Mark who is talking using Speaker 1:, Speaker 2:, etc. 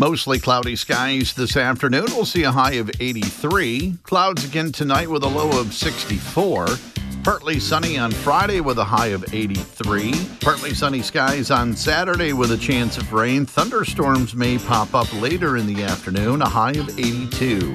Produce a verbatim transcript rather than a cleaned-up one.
Speaker 1: Mostly cloudy skies this afternoon. We'll see a high of eighty-three. Clouds again tonight with a low of sixty-four. Partly sunny on Friday with a high of eighty-three. Partly sunny skies on Saturday with a chance of rain. Thunderstorms may pop up later in the afternoon, a high of eighty-two.